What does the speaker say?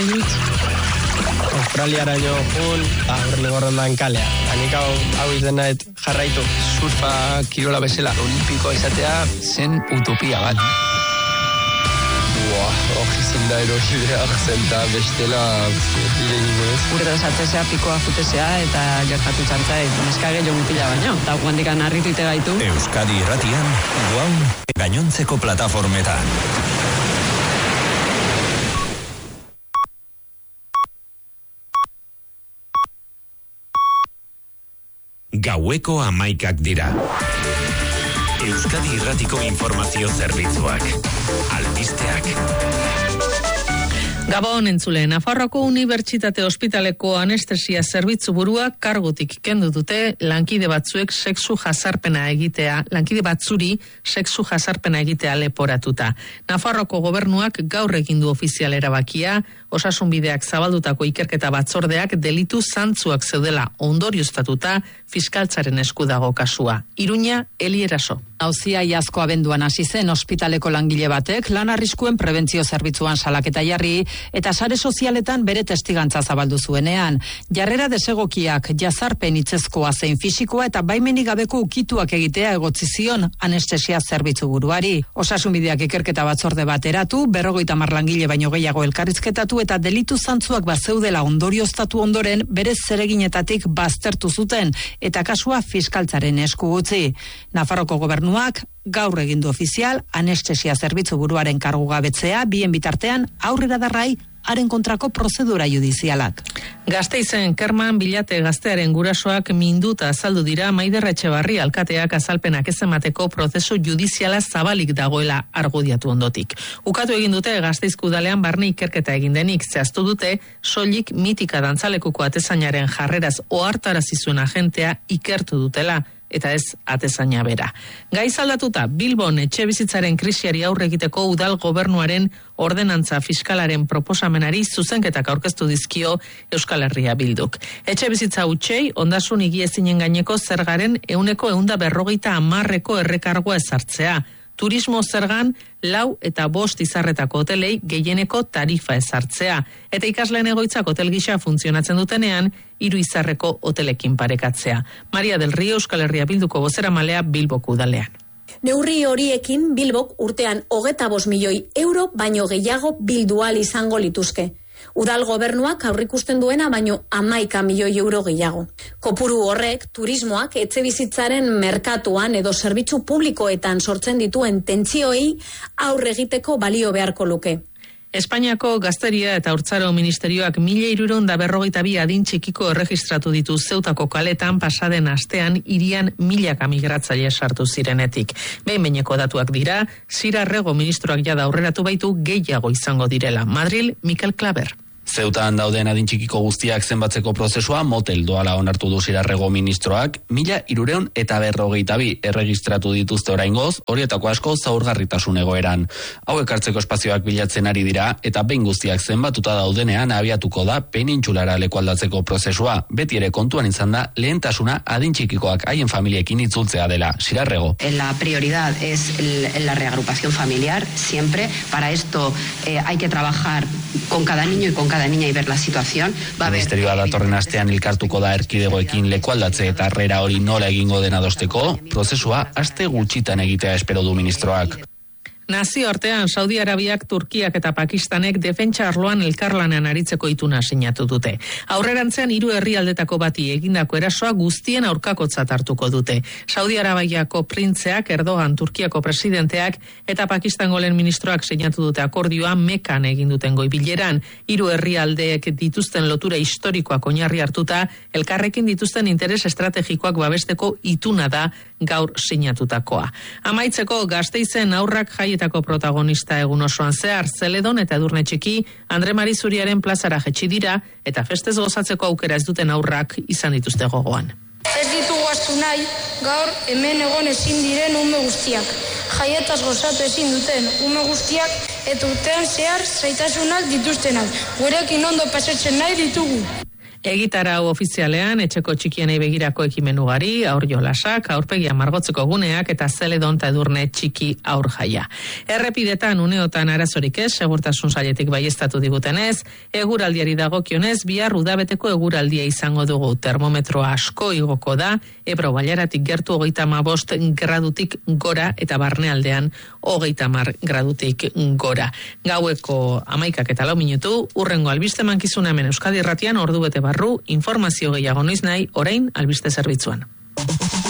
nahi dut. Australiaraino jun, horrengorondan kalea. Hanik hau izena jarraitu. Surfa kirola bezala olimpikoa izatea zen utopia bat. Hori da erosibea zenta bestela Ureta esatzea, pikoa jutezea eta gertatu txantzai. Neska gehiago mutila baino, eta guandikan harrituite gaitu. Euskadi Irratian, guau, gainontzeko plataformetan. Gaueko 11 dira. Euskadi Irratiko informazio zerbitzuak. Albisteak. Gabon entzule, Nafarroako Unibertsitate Ospitaleko anestesia zerbitzu burua kargotik kendu dute lankide batzuri sexu jazarpena egitea leporatuta. Nafarroako gobernuak gaur egin du ofizial erabakia, Osasunbideak zabaldutako ikerketa batzordeak delitu zantzuak zeudela ondorioztatuta fiskaltzaren esku dago kasua. Iruña, Eli Eraso. Auzia iazko abenduan hasi zen ospitaleko langile batek lan arriskuen prebentzio zerbitzuan salaketa jarri eta sare sozialetan bere testigantza zabaldu zuenean. Jarrera desegokiak jazarpen hitzezkoa zein fisikoa eta baimenik gabeko ukituak egitea egotzi zion anestesia zerbitzu buruari. Osasunbideak ikerketa batzorde bat eratu, 50 langile baino gehiago elkarrizketatu eta delitu zantzuak bazeudela ondorioztatu ondoren bere zereginetatik baztertu zuten eta kasua fiskaltzaren esku utzi. Nafarroko gobernuak gaur egin du ofizial anestesia zerbitzu buruaren kargugabetzea, bien bitartean aurrera darrai haren kontrako prozedura judizialak. Gasteizen Kerman Bilate gaztearen gurasoak minduta azaldu dira Maider Etxebarri alkateak azalpenak ez emateko prozesu judiziala zabalik dagoela argudiatu ondotik. Ukatu egin dute Gasteizko udalean barne ikerketa egin denik, zehaztu dute soilik mitika dantzalekuko atezainaren jarreraz ohartarazi zuen agentea ikertu dutela eta ez atezaina bera. Gaiz aldatuta, Bilbon etxebizitzaren krisiari aurre egiteko udal gobernuaren ordenantza fiskalaren proposamenari zuzenketak aurkeztu dizkio Euskal Herria Bilduk. Etxebizitza hutsei ondasun higiezinen gaineko zergaren 150% errekargoa ezartzea. Turismo zergan 4 eta 5 izarretako hotelei gehieneko tarifa ezartzea. Eta ikasleen egoitzak hotel gisa funtzionatzen dutenean 3 izarreko hotelekin parekatzea. Maria del Río, Euskal Herria Bilduko bozeramalea Bilboko udalean. Neurri horiekin Bilbok urtean 25 milioi euro baino gehiago bildu ahal izango lituzke. Udal gobernuak aurrikusten duena baino 11 milioi euro gehiago. Kopuru horrek turismoak etxebizitzaren merkatuan edo zerbitzu publikoetan sortzen dituen tentsioei aurre egiteko balio beharko luke. Espainiako Gazteria eta Haurtzaro Ministerioak 1342 adin txikiko erregistratu ditu Zeutako kaletan pasaden astean hirian 1000 migratzaile sartu zirenetik. Behin-behineko datuak dira, Zirarrego ministroak jada aurreratu baitu gehiago izango direla. Madril, Mikel Klaber. Zeutan dauden adin txikiko guztiak zenbatzeko prozesua motel doala onartu du Zirarrego ministroak, 1342 erregistratu dituzte oraingoz, horietako asko zaurgarritasun egoeran. Hau ekartzeko espazioak bilatzen ari dira eta behin guztiak zenbatuta daudenean abiatuko da penintsulara lekualdatzeko prozesua. Beti ere kontuan izan da lehentasuna adin txikikoak haien familiekin itzultzea dela. Zirarrego. La prioridad es la reagrupación familiar siempre. Para esto hay que trabajar con cada niño y con cada niña y ver la situación. Ministerioa datorren astean elkartuko da erkidegoekin lekualdatze eta harrera hori nola egingo den adosteko, prozesua aste gutxitan egitea espero du ministroak. Nazioartean, Saudi Arabiak, Turkiak eta Pakistanek defentsa arloan elkarlanean aritzeko ituna sinatu dute. Aurrerantzean 3 herrialdetako bati egindako erasoa guztien aurkakotzat hartuko dute. Saudi Arabiako printzeak, Erdogan Turkiako presidenteak eta Pakistango lehen ministroak sinatu dute akordioa Mekan egin duten goibileran. 3 herrialdeek dituzten lotura historikoak oinarri hartuta, elkarrekin dituzten interes estrategikoak babesteko ituna da gaur sinatutakoa. Amaitzeko Gasteizen aurrak jaietako protagonista egun osoan zehar, Zeledon eta Edurne Txiki, Andre Mari Zuriaren plazara jetxi dira eta festez gozatzeko aukera ez duten aurrak izan dituzte gogoan. Ez ditugu astu nahi, gaur hemen egon ezin diren ume guztiak. Jaietaz gozatu ezin duten ume guztiak eta urtean zehar zaitasunak dituztenak. Gurekin ondo pasatzen nahi ditugu. Egitarau ofizialean, etxeko txikienei begirako ekimen ugari, aur jolasak, aurpegia margotzeko guneak eta Zeledon eta Edurne txiki aur jaia. Errepidetan uneotan arazorik ez, segurtasun sailetik baieztatu digutenez, eguraldiari dagokionez, bihar udabeteko eguraldia izango dugu. Termometroa asko igoko da, Ebro Bailaratik gertu 35 gradutik gora eta barnealdean 30 gradutik gora. Gaueko 11:04, urrengo albiste mankizuna hemen Euskadi Irratian ordu bete barru, informazio gehiago noiz nahi, orain albiste zerbitzuan.